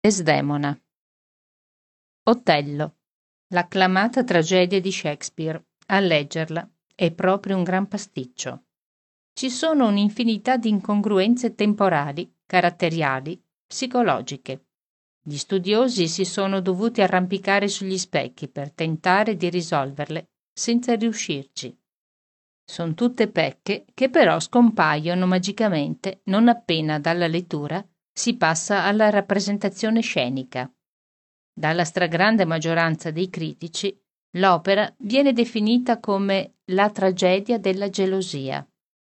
Desdemona. Otello, l'acclamata tragedia di Shakespeare. A leggerla è proprio un gran pasticcio. Ci sono un'infinità di incongruenze temporali, caratteriali, psicologiche. Gli studiosi si sono dovuti arrampicare sugli specchi per tentare di risolverle, senza riuscirci. Son tutte pecche che però scompaiono magicamente non appena dalla lettura si passa alla rappresentazione scenica. Dalla stragrande maggioranza dei critici, l'opera viene definita come la tragedia della gelosia.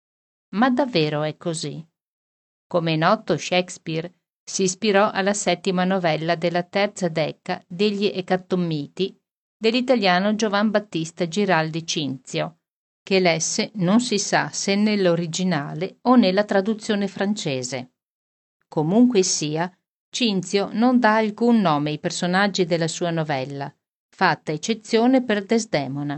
Ma davvero è così? Come è noto, Shakespeare si ispirò alla settima novella della terza decca degli Ecatomiti dell'italiano Giovan Battista Giraldi Cinzio, che lesse non si sa se nell'originale o nella traduzione francese. Comunque sia, Cinzio non dà alcun nome ai personaggi della sua novella, fatta eccezione per Desdemona.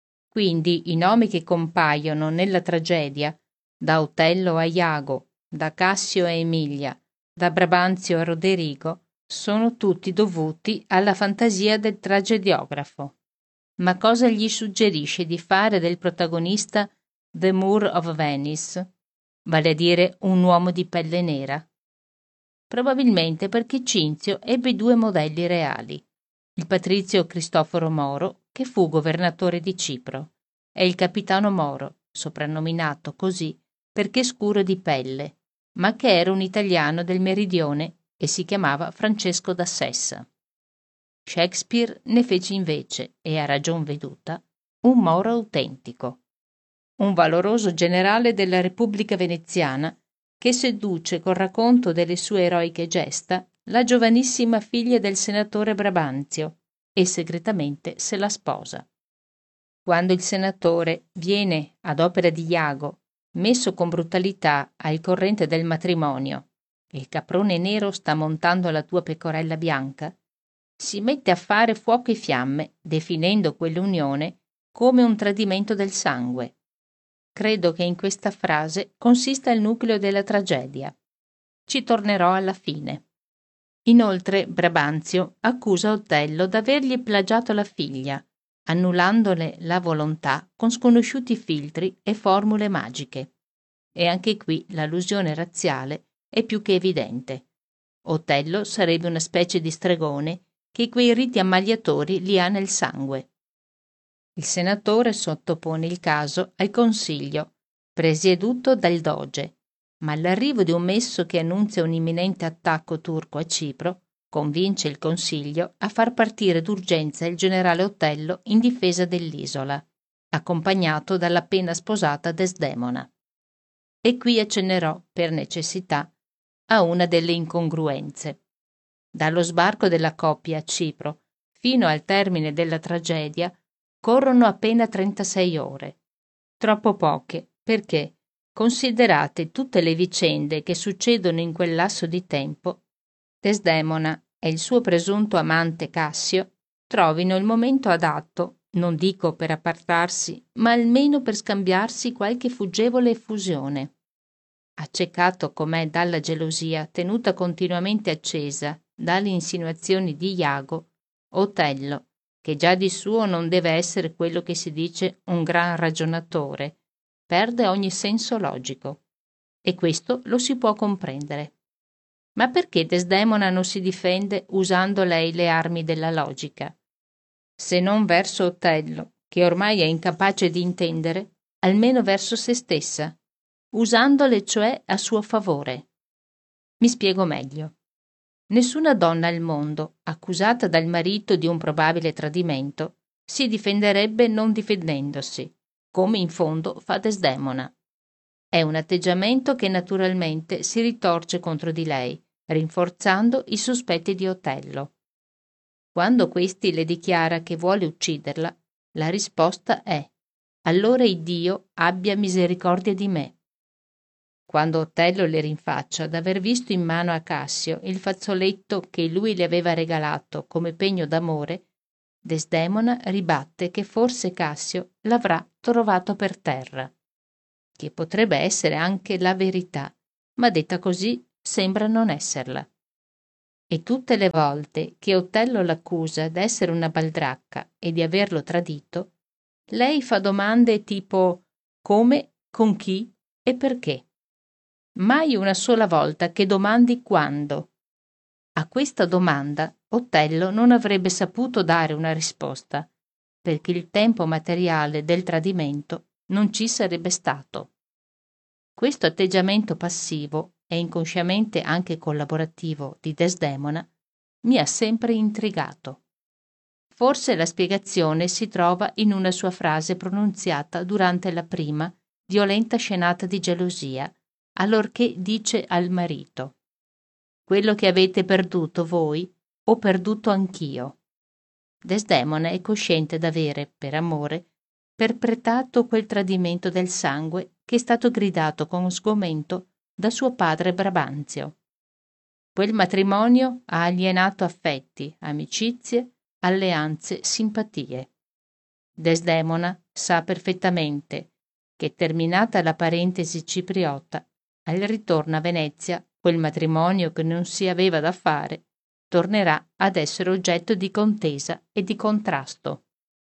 Quindi i nomi che compaiono nella tragedia, da Otello a Iago, da Cassio a Emilia, da Brabantio a Roderigo, sono tutti dovuti alla fantasia del tragediografo. Ma cosa gli suggerisce di fare del protagonista The Moor of Venice, vale a dire un uomo di pelle nera? Probabilmente perché Cinzio ebbe due modelli reali, il patrizio Cristoforo Moro, che fu governatore di Cipro, e il capitano Moro, soprannominato così perché scuro di pelle, ma che era un italiano del meridione e si chiamava Francesco da Sessa. Shakespeare ne fece invece, e a ragion veduta, un Moro autentico, un valoroso generale della Repubblica veneziana che seduce col racconto delle sue eroiche gesta la giovanissima figlia del senatore Brabantio e segretamente se la sposa. Quando il senatore viene, ad opera di Iago, messo con brutalità al corrente del matrimonio, il caprone nero sta montando la tua pecorella bianca, si mette a fare fuoco e fiamme, definendo quell'unione come un tradimento del sangue. Credo che in questa frase consista il nucleo della tragedia. Ci tornerò alla fine. Inoltre Brabantio accusa Otello d'avergli plagiato la figlia, annullandole la volontà con sconosciuti filtri e formule magiche. E anche qui l'allusione razziale è più che evidente. Otello sarebbe una specie di stregone che quei riti ammaliatori li ha nel sangue. Il senatore sottopone il caso al Consiglio, presieduto dal Doge, ma l'arrivo di un messo che annunzia un imminente attacco turco a Cipro convince il Consiglio a far partire d'urgenza il generale Otello in difesa dell'isola, accompagnato dall'appena sposata Desdemona. E qui accennerò, per necessità, a una delle incongruenze. Dallo sbarco della coppia a Cipro fino al termine della tragedia corrono appena 36 ore. Troppo poche, perché, considerate tutte le vicende che succedono in quel lasso di tempo, Desdemona e il suo presunto amante Cassio trovino il momento adatto, non dico per appartarsi, ma almeno per scambiarsi qualche fuggevole effusione. Accecato com'è dalla gelosia tenuta continuamente accesa dalle insinuazioni di Iago, Otello, che già di suo non deve essere quello che si dice un gran ragionatore, perde ogni senso logico. E questo lo si può comprendere. Ma perché Desdemona non si difende usando lei le armi della logica? Se non verso Otello, che ormai è incapace di intendere, almeno verso se stessa, usandole cioè a suo favore. Mi spiego meglio. Nessuna donna al mondo, accusata dal marito di un probabile tradimento, si difenderebbe non difendendosi, come in fondo fa Desdemona. È un atteggiamento che naturalmente si ritorce contro di lei, rinforzando i sospetti di Otello. Quando questi le dichiara che vuole ucciderla, la risposta è: allora Iddio abbia misericordia di me. Quando Otello le rinfaccia d'aver visto in mano a Cassio il fazzoletto che lui le aveva regalato come pegno d'amore, Desdemona ribatte che forse Cassio l'avrà trovato per terra, che potrebbe essere anche la verità, ma detta così sembra non esserla. E tutte le volte che Otello l'accusa d'essere una baldracca e di averlo tradito, lei fa domande tipo come, con chi e perché. Mai una sola volta che domandi quando. A questa domanda Otello non avrebbe saputo dare una risposta, perché il tempo materiale del tradimento non ci sarebbe stato. Questo atteggiamento passivo e inconsciamente anche collaborativo di Desdemona mi ha sempre intrigato. Forse la spiegazione si trova in una sua frase pronunziata durante la prima, violenta scenata di gelosia, allorché dice al marito: «Quello che avete perduto voi, ho perduto anch'io». Desdemona è cosciente d'avere, per amore, perpetrato quel tradimento del sangue che è stato gridato con sgomento da suo padre Brabantio. Quel matrimonio ha alienato affetti, amicizie, alleanze, simpatie. Desdemona sa perfettamente che, terminata la parentesi cipriota, al ritorno a Venezia quel matrimonio che non si aveva da fare tornerà ad essere oggetto di contesa e di contrasto.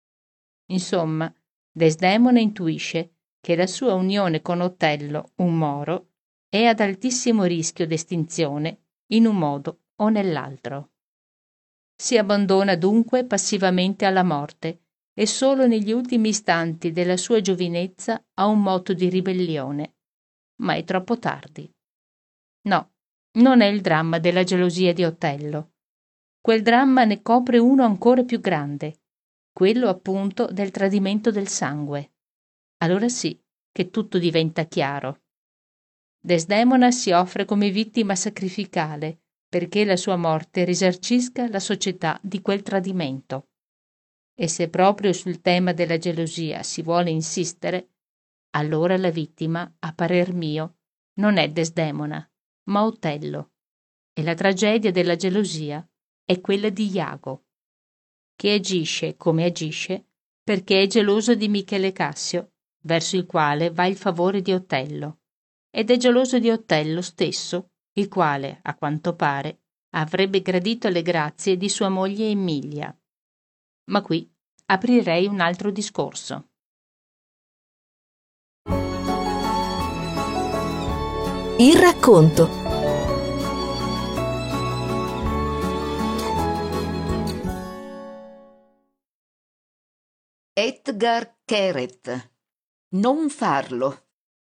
Insomma, Desdemona intuisce che la sua unione con Otello, un Moro, è ad altissimo rischio d'estinzione in un modo o nell'altro. Si abbandona dunque passivamente alla morte e solo negli ultimi istanti della sua giovinezza ha un moto di ribellione. Ma è troppo tardi. No, non è il dramma della gelosia di Otello. Quel dramma ne copre uno ancora più grande, quello appunto del tradimento del sangue. Allora sì che tutto diventa chiaro. Desdemona si offre come vittima sacrificale perché la sua morte risarcisca la società di quel tradimento. E se proprio sul tema della gelosia si vuole insistere, allora la vittima, a parer mio, non è Desdemona, ma Otello. E la tragedia della gelosia è quella di Iago, che agisce come agisce perché è geloso di Michele Cassio, verso il quale va il favore di Otello, ed è geloso di Otello stesso, il quale, a quanto pare, avrebbe gradito le grazie di sua moglie Emilia. Ma qui aprirei un altro discorso. Il racconto. Edgar Keret. Non farlo.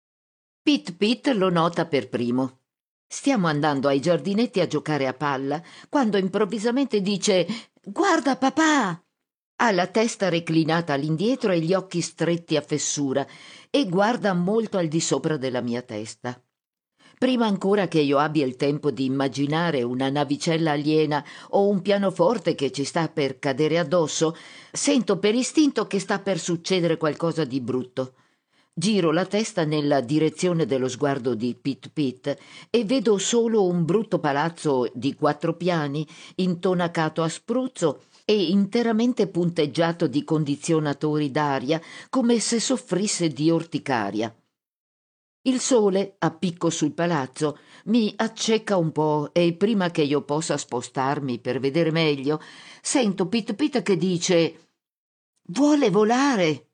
Pit lo nota per primo. Stiamo andando ai giardinetti a giocare a palla quando improvvisamente dice: «Guarda papà!» Ha la testa reclinata all'indietro e gli occhi stretti a fessura e guarda molto al di sopra della mia testa. Prima ancora che io abbia il tempo di immaginare una navicella aliena o un pianoforte che ci sta per cadere addosso, sento per istinto che sta per succedere qualcosa di brutto. Giro la testa nella direzione dello sguardo di Pit e vedo solo un brutto palazzo di 4 piani, intonacato a spruzzo e interamente punteggiato di condizionatori d'aria, come se soffrisse di orticaria. Il sole, a picco sul palazzo, mi acceca un po' e prima che io possa spostarmi per vedere meglio, sento Pit che dice: «Vuole volare!»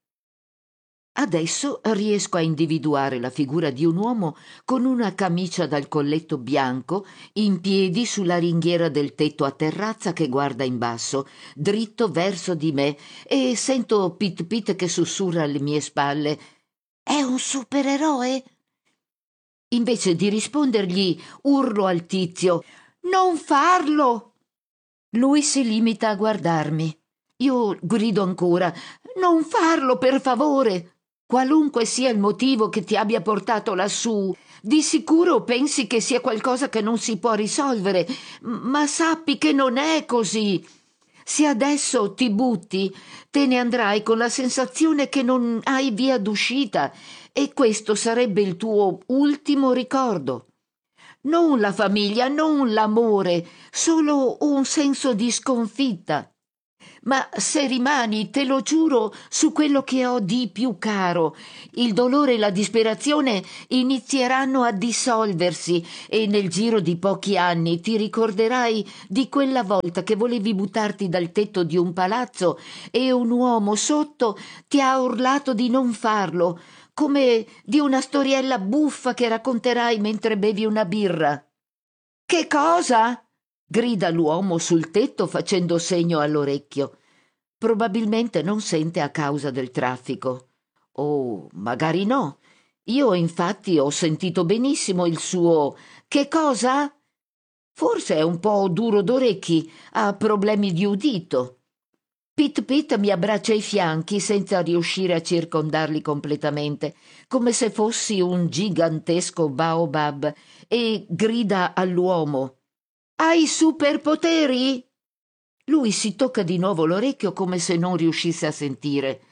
Adesso riesco a individuare la figura di un uomo con una camicia dal colletto bianco, in piedi sulla ringhiera del tetto a terrazza che guarda in basso, dritto verso di me, e sento Pit che sussurra alle mie spalle: «È un supereroe?» Invece di rispondergli, urlo al tizio: «Non farlo!» Lui si limita a guardarmi. Io grido ancora: «Non farlo, per favore! Qualunque sia il motivo che ti abbia portato lassù, di sicuro pensi che sia qualcosa che non si può risolvere, ma sappi che non è così. Se adesso ti butti, te ne andrai con la sensazione che non hai via d'uscita, e questo sarebbe il tuo ultimo ricordo. Non la famiglia, non l'amore, solo un senso di sconfitta. Ma se rimani, te lo giuro, su quello che ho di più caro, il dolore e la disperazione inizieranno a dissolversi e nel giro di pochi anni ti ricorderai di quella volta che volevi buttarti dal tetto di un palazzo e un uomo sotto ti ha urlato di non farlo, come di una storiella buffa che racconterai mentre bevi una birra. Che cosa? Grida l'uomo sul tetto facendo segno all'orecchio. Probabilmente non sente a causa del traffico. O magari no. Io infatti ho sentito benissimo il suo «Che cosa?» Forse è un po' duro d'orecchi, ha problemi di udito. Pit Pit mi abbraccia i fianchi senza riuscire a circondarli completamente, come se fossi un gigantesco baobab, e grida all'uomo. Hai superpoteri? Lui si tocca di nuovo l'orecchio come se non riuscisse a sentire.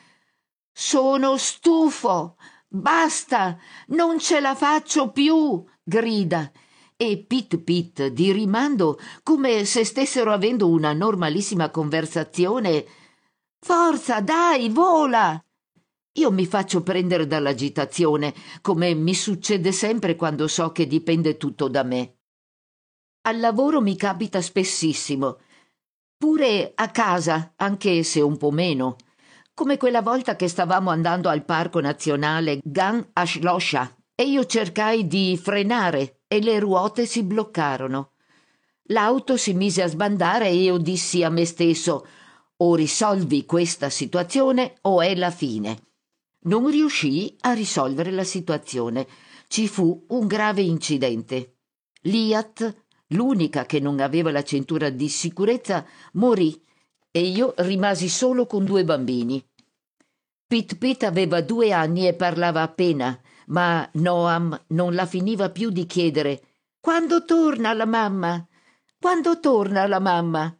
Sono stufo! Basta! Non ce la faccio più! Grida. E Pit Pit, di rimando, come se stessero avendo una normalissima conversazione. Forza, dai, vola! Io mi faccio prendere dall'agitazione, come mi succede sempre quando so che dipende tutto da me. Al lavoro mi capita spessissimo, pure a casa, anche se un po' meno, come quella volta che stavamo andando al Parco Nazionale Gan Ashlosha e io cercai di frenare e le ruote si bloccarono. L'auto si mise a sbandare e io dissi a me stesso: o risolvi questa situazione o è la fine. Non riuscii a risolvere la situazione. Ci fu un grave incidente. Liat, l'unica che non aveva la cintura di sicurezza, morì e io rimasi solo con 2 bambini. Pit Pit aveva 2 anni e parlava appena, ma Noam non la finiva più di chiedere: «Quando torna la mamma? Quando torna la mamma?»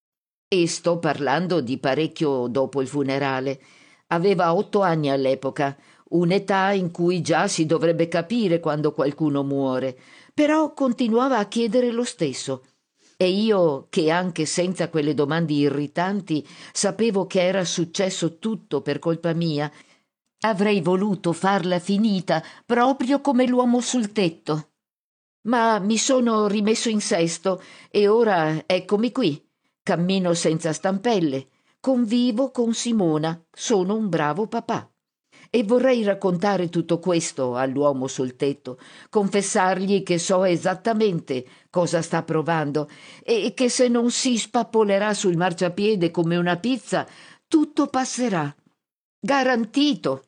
E sto parlando di parecchio dopo il funerale. Aveva 8 anni all'epoca, un'età in cui già si dovrebbe capire quando qualcuno muore, però continuava a chiedere lo stesso. E io, che anche senza quelle domande irritanti sapevo che era successo tutto per colpa mia, avrei voluto farla finita proprio come l'uomo sul tetto. Ma mi sono rimesso in sesto e ora eccomi qui. Cammino senza stampelle, convivo con Simona, sono un bravo papà. E vorrei raccontare tutto questo all'uomo sul tetto, confessargli che so esattamente cosa sta provando e che se non si spappolerà sul marciapiede come una pizza, tutto passerà. Garantito.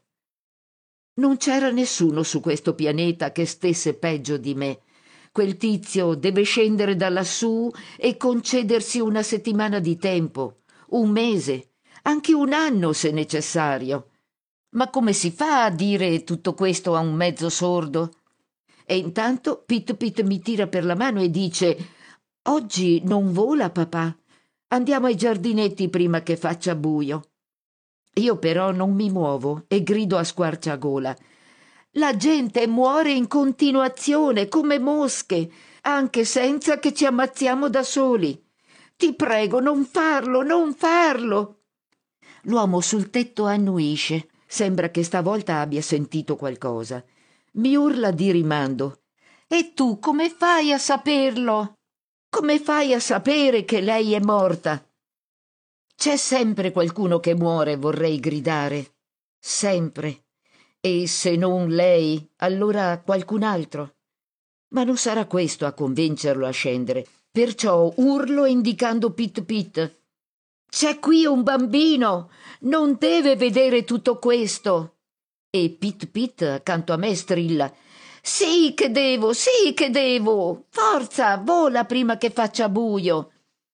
Non c'era nessuno su questo pianeta che stesse peggio di me. Quel tizio deve scendere da lassù e concedersi una settimana di tempo, un mese, anche un anno se necessario. Ma come si fa a dire tutto questo a un mezzo sordo? E intanto Pit Pit mi tira per la mano e dice: «Oggi non vola, papà. Andiamo ai giardinetti prima che faccia buio». Io però non mi muovo e grido a squarciagola: «La gente muore in continuazione, come mosche, anche senza che ci ammazziamo da soli. Ti prego, non farlo, non farlo!» L'uomo sul tetto annuisce. Sembra che stavolta abbia sentito qualcosa. Mi urla di rimando: «E tu come fai a saperlo? Come fai a sapere che lei è morta?» «C'è sempre qualcuno che muore», vorrei gridare. Sempre. E se non lei, allora qualcun altro. Ma non sarà questo a convincerlo a scendere. Perciò urlo indicando Pit Pit: «C'è qui un bambino! Non deve vedere tutto questo!» E Pit Pit accanto a me strilla: «Sì che devo, sì che devo! Forza, vola prima che faccia buio!»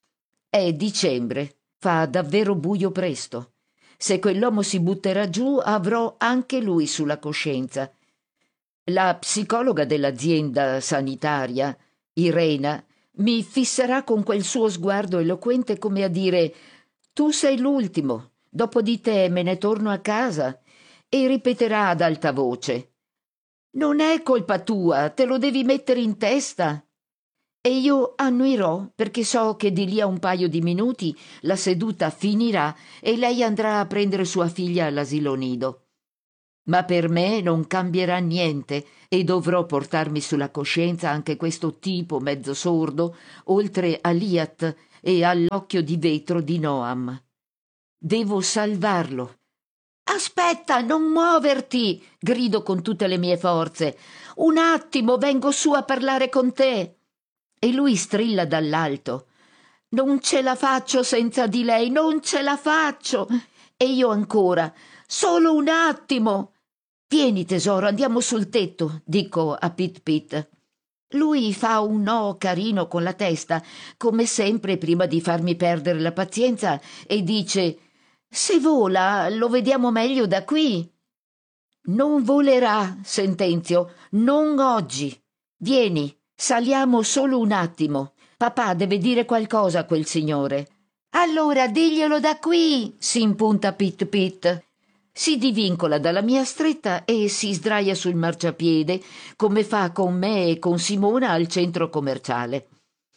È dicembre, fa davvero buio presto. Se quell'uomo si butterà giù, avrò anche lui sulla coscienza. La psicologa dell'azienda sanitaria, Irena, mi fisserà con quel suo sguardo eloquente come a dire: «Tu sei l'ultimo, dopo di te me ne torno a casa», e ripeterà ad alta voce: «Non è colpa tua, te lo devi mettere in testa». e io annuirò perché so che di lì a un paio di minuti la seduta finirà e lei andrà a prendere sua figlia all'asilo nido. Ma per me non cambierà niente e dovrò portarmi sulla coscienza anche questo tipo mezzo sordo, oltre a Liat e all'occhio di vetro di Noam. Devo salvarlo. Aspetta, non muoverti! Grido con tutte le mie forze. Un attimo, vengo su a parlare con te. E lui strilla dall'alto. Non ce la faccio senza di lei, non ce la faccio. E io ancora. Solo un attimo. Vieni tesoro, andiamo sul tetto, dico a Pit Pit. Lui fa un no carino con la testa, come sempre prima di farmi perdere la pazienza, e dice: se vola, lo vediamo meglio da qui. Non volerà, sentenzio, non oggi. Vieni, saliamo solo un attimo. Papà deve dire qualcosa a quel signore. Allora diglielo da qui, si impunta Pit Pit. Si divincola dalla mia stretta e si sdraia sul marciapiede, come fa con me e con Simona al centro commerciale.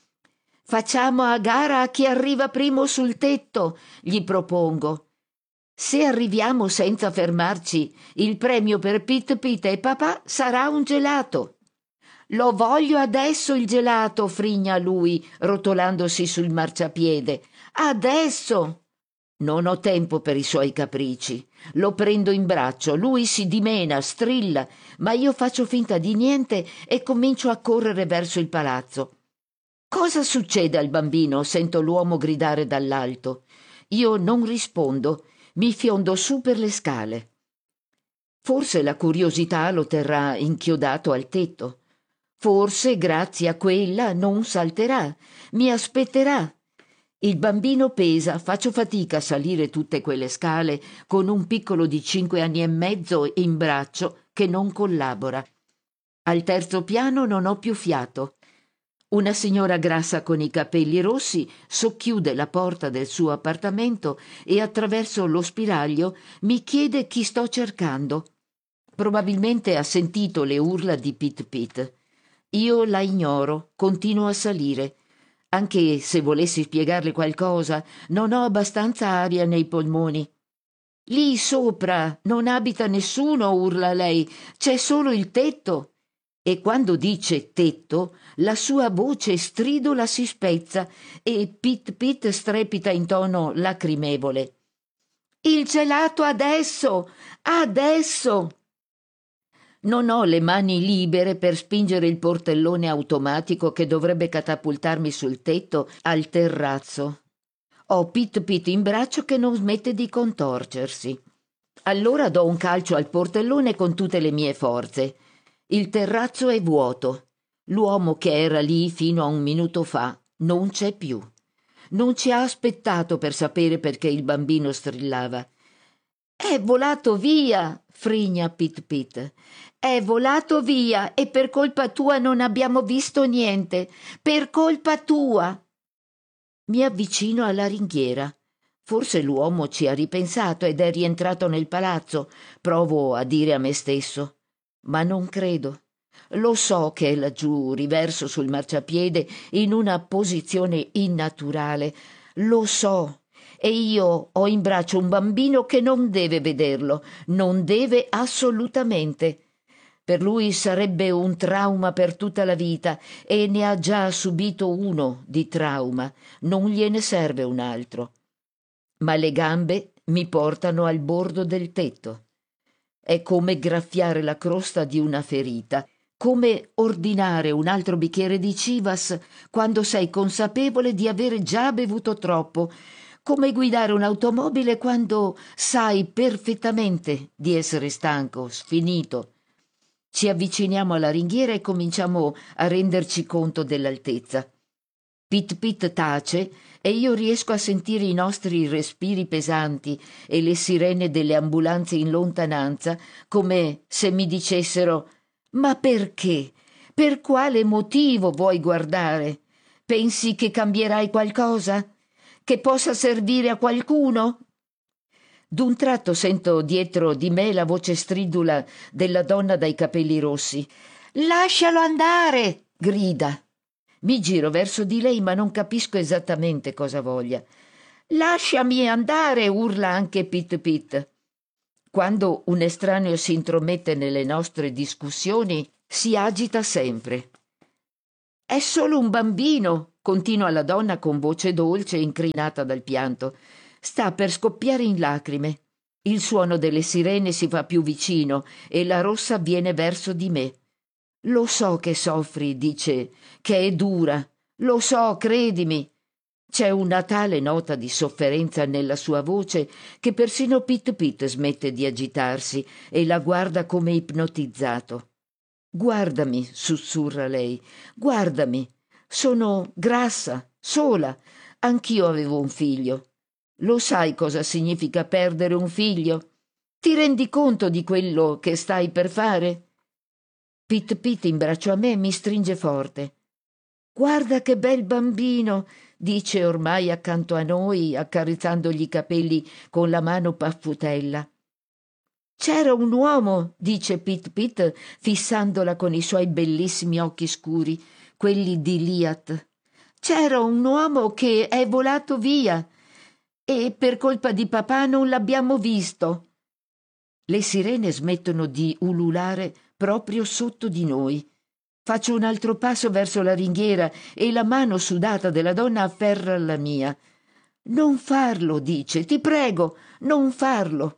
Facciamo a gara a chi arriva primo sul tetto, gli propongo. Se arriviamo senza fermarci, il premio per Pit Pit e papà sarà un gelato. Lo voglio adesso il gelato, frigna lui, rotolandosi sul marciapiede. Adesso! Non ho tempo per i suoi capricci. Lo prendo in braccio, lui si dimena, strilla, ma io faccio finta di niente e comincio a correre verso il palazzo. Cosa succede al bambino? Sento l'uomo gridare dall'alto. Io non rispondo, mi fiondo su per le scale. Forse la curiosità lo terrà inchiodato al tetto. Forse, grazie a quella, non salterà, mi aspetterà. Il bambino pesa, faccio fatica a salire tutte quelle scale con un piccolo di 5 anni e mezzo in braccio che non collabora. Al terzo piano non ho più fiato. Una signora grassa con i capelli rossi socchiude la porta del suo appartamento e attraverso lo spiraglio mi chiede chi sto cercando. Probabilmente ha sentito le urla di Pit Pit. Io la ignoro, continuo a salire. Anche se volessi spiegarle qualcosa, non ho abbastanza aria nei polmoni. Lì sopra non abita nessuno, urla lei, c'è solo il tetto. E quando dice tetto, la sua voce stridula si spezza e Pit Pit strepita in tono lacrimevole. Il gelato adesso! Adesso! Non ho le mani libere per spingere il portellone automatico che dovrebbe catapultarmi sul tetto al terrazzo. Ho Pit Pit in braccio che non smette di contorcersi. Allora do un calcio al portellone con tutte le mie forze. Il terrazzo è vuoto. L'uomo che era lì fino a un minuto fa non c'è più. Non ci ha aspettato per sapere perché il bambino strillava. È volato via, frigna Pit Pit. È volato via e per colpa tua non abbiamo visto niente. Per colpa tua. Mi avvicino alla ringhiera. Forse l'uomo ci ha ripensato ed è rientrato nel palazzo, provo a dire a me stesso. Ma non credo. Lo so che è laggiù, riverso sul marciapiede, in una posizione innaturale. Lo so. E io ho in braccio un bambino che non deve vederlo, non deve assolutamente. Per lui sarebbe un trauma per tutta la vita e ne ha già subito uno di trauma, non gliene serve un altro. Ma le gambe mi portano al bordo del tetto. È come graffiare la crosta di una ferita, come ordinare un altro bicchiere di Chivas quando sei consapevole di avere già bevuto troppo, come guidare un'automobile quando sai perfettamente di essere stanco, sfinito. Ci avviciniamo alla ringhiera e cominciamo a renderci conto dell'altezza. Pit Pit tace e io riesco a sentire i nostri respiri pesanti e le sirene delle ambulanze in lontananza, come se mi dicessero: «Ma perché? Per quale motivo vuoi guardare? Pensi che cambierai qualcosa? Che possa servire a qualcuno?» D'un tratto sento dietro di me la voce stridula della donna dai capelli rossi. «Lascialo andare!» grida. Mi giro verso di lei, ma non capisco esattamente cosa voglia. «Lasciami andare!» urla anche Pit Pit. Quando un estraneo si intromette nelle nostre discussioni, si agita sempre. «È solo un bambino», continua la donna con voce dolce, incrinata dal pianto. Sta per scoppiare in lacrime. Il suono delle sirene si fa più vicino e la rossa viene verso di me. «Lo so che soffri», dice, «che è dura. Lo so, credimi». C'è una tale nota di sofferenza nella sua voce che persino Pit Pit smette di agitarsi e la guarda come ipnotizzato. «Guardami», sussurra lei, «guardami. Sono grassa, sola. Anch'io avevo un figlio. Lo sai cosa significa perdere un figlio? Ti rendi conto di quello che stai per fare?» Pit Pit in braccio a me mi stringe forte. «Guarda che bel bambino», dice ormai accanto a noi, accarezzandogli i capelli con la mano paffutella. «C'era un uomo», dice Pit Pit, fissandola con i suoi bellissimi occhi scuri, quelli di Liat. «C'era un uomo che è volato via e per colpa di papà non l'abbiamo visto». Le sirene smettono di ululare proprio sotto di noi. Faccio un altro passo verso la ringhiera e la mano sudata della donna afferra la mia. «Non farlo», dice, «ti prego, non farlo».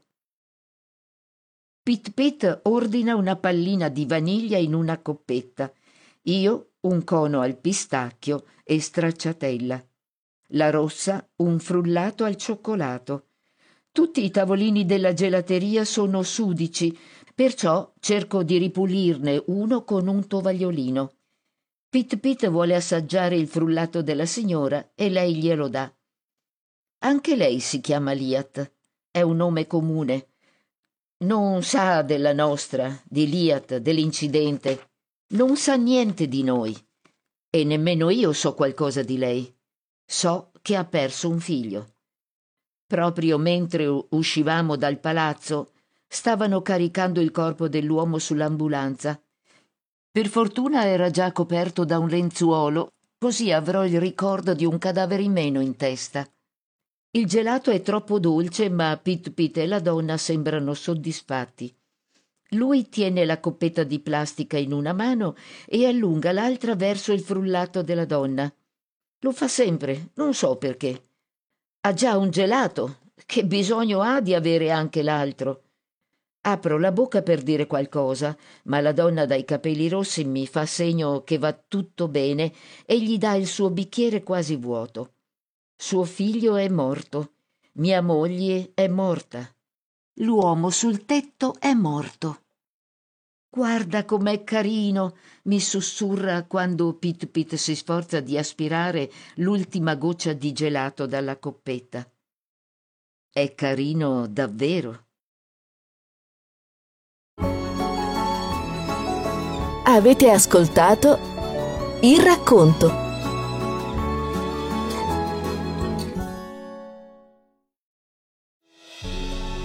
Pit Pit ordina una pallina di vaniglia in una coppetta, io un cono al pistacchio e stracciatella, la rossa un frullato al cioccolato. Tutti i tavolini della gelateria sono sudici, perciò cerco di ripulirne uno con un tovagliolino. Pit Pit vuole assaggiare il frullato della signora e lei glielo dà. Anche lei si chiama Liat, è un nome comune. Non sa della nostra, di Liat, dell'incidente. Non sa niente di noi. E nemmeno io so qualcosa di lei. So che ha perso un figlio. Proprio mentre uscivamo dal palazzo, stavano caricando il corpo dell'uomo sull'ambulanza. Per fortuna era già coperto da un lenzuolo, così avrò il ricordo di un cadavere in meno in testa. Il gelato è troppo dolce, ma Pit Pit e la donna sembrano soddisfatti. Lui tiene la coppetta di plastica in una mano e allunga l'altra verso il frullato della donna. Lo fa sempre, non so perché. Ha già un gelato, che bisogno ha di avere anche l'altro? Apro la bocca per dire qualcosa, ma la donna dai capelli rossi mi fa segno che va tutto bene e gli dà il suo bicchiere quasi vuoto. Suo figlio è morto, mia moglie è morta, l'uomo sul tetto è morto. «Guarda com'è carino», mi sussurra quando Pit Pit si sforza di aspirare l'ultima goccia di gelato dalla coppetta. È carino davvero. Avete ascoltato Il racconto.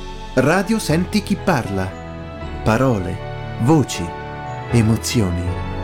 Radio Senti chi parla. Parole, voci, emozioni.